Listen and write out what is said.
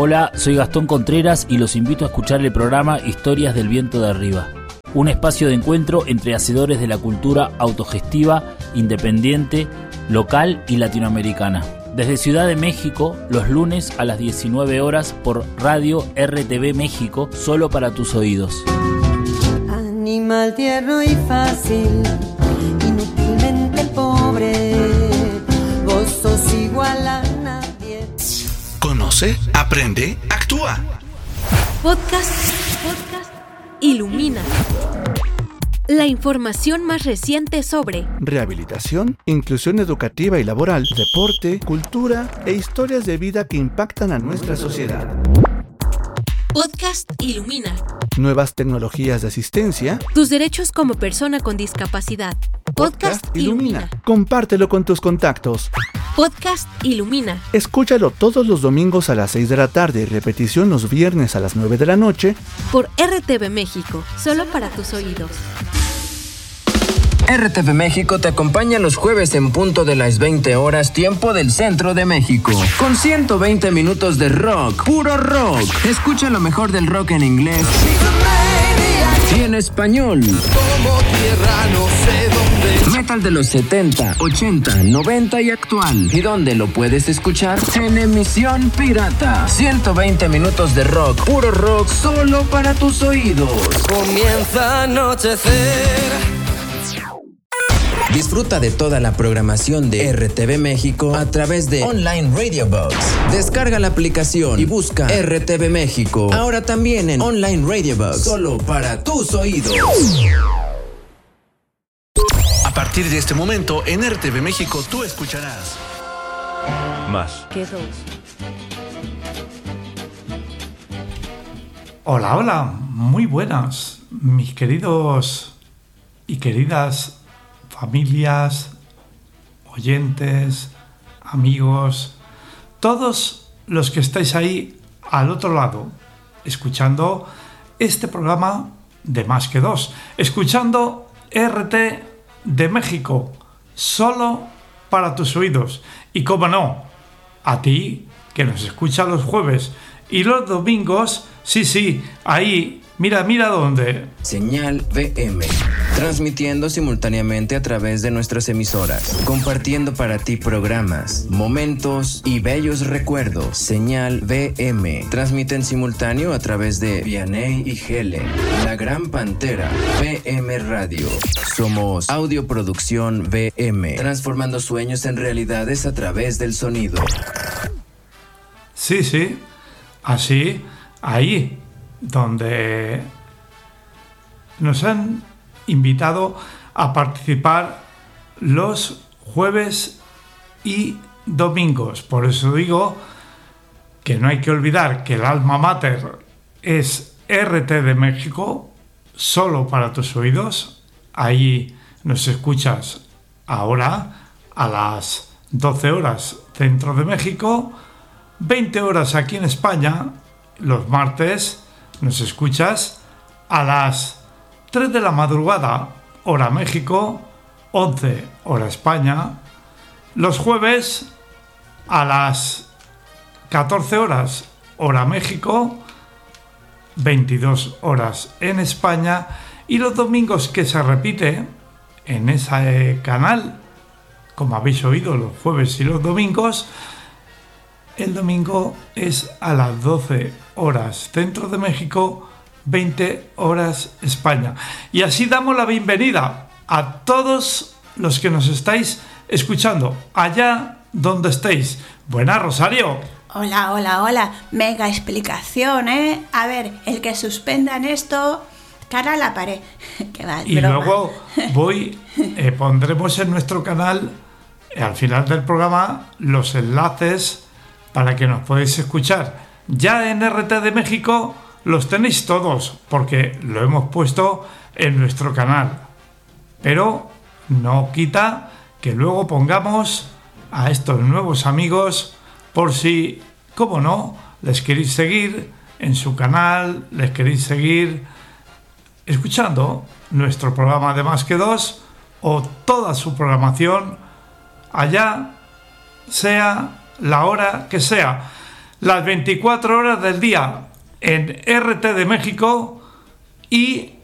Hola, soy Gastón Contreras y los invito a escuchar el programa Historias del Viento de Arriba, un espacio de encuentro entre hacedores de la cultura autogestiva, independiente, local y latinoamericana. Desde Ciudad de México, los lunes a las 19 horas por Radio RTV México, solo para tus oídos. Animal tierno y fácil, inútilmente pobre, vos sos igual a nadie. Conoce, aprende, actúa. Podcast Ilumina. La información más reciente sobre rehabilitación, inclusión educativa y laboral, deporte, cultura e historias de vida que impactan a nuestra sociedad. Podcast Ilumina. Nuevas tecnologías de asistencia. Tus derechos como persona con discapacidad. Podcast Ilumina. Compártelo con tus contactos. Podcast Ilumina. Escúchalo todos los domingos a las 6 de la tarde y repetición los viernes a las 9 de la noche. Por RTV México, solo para tus oídos. RTV México te acompaña los jueves en punto de las 20 horas, tiempo del centro de México. Con 120 minutos de rock, puro rock. Escucha lo mejor del rock en inglés y en español. Como tierra no sé dónde. Metal de los 70, 80, 90 y actual. ¿Y dónde lo puedes escuchar? En emisión pirata. 120 minutos de rock, puro rock, solo para tus oídos. Comienza a anochecer. Disfruta de toda la programación de RTV México a través de Online Radio Box. Descarga la aplicación y busca RTV México. Ahora también en Online Radio Box. Solo para tus oídos. A partir de este momento, en RTV México, tú escucharás Más que dos. Hola, hola, muy buenas, mis queridos y queridas familias, oyentes, amigos, todos los que estáis ahí al otro lado, escuchando este programa de Más que Dos, escuchando RT de México, solo para tus oídos. Y cómo no, a ti que nos escucha los jueves y los domingos, sí, ahí, mira dónde. Señal VM, transmitiendo simultáneamente a través de nuestras emisoras, compartiendo para ti programas, momentos y bellos recuerdos. Señal VM, transmite en simultáneo a través de Vianney y Helen, La Gran Pantera, VM Radio. Somos Audioproducción VM, transformando sueños en realidades a través del sonido. Sí, así, ahí, donde nos han invitado a participar los jueves y domingos. Por eso digo que no hay que olvidar que el alma mater es RT de México, solo para tus oídos. Ahí nos escuchas ahora a las 12 horas centro de México, 20 horas aquí en España. Los martes nos escuchas a las 3 de la madrugada, hora México, 11 hora España. Los jueves a las 14 horas, hora México, 22 horas en España. Y los domingos, que se repite en ese canal, como habéis oído, los jueves y los domingos, el domingo es a las 12 horas centro de México, 20 horas España. Y así damos la bienvenida a todos los que nos estáis escuchando, allá donde estéis. Buenas, Rosario. Hola. Mega explicación, ¿eh? A ver, el que suspendan esto, cara a la pared. Que va, y broma. Luego pondremos en nuestro canal, al final del programa, los enlaces para que nos podáis escuchar. Ya en RT de México los tenéis todos, porque lo hemos puesto en nuestro canal. Pero no quita que luego pongamos a estos nuevos amigos, por si, como no, les queréis seguir en su canal, les queréis seguir escuchando nuestro programa de Más que Dos o toda su programación, allá sea la hora que sea. las 24 horas del día en RT de México y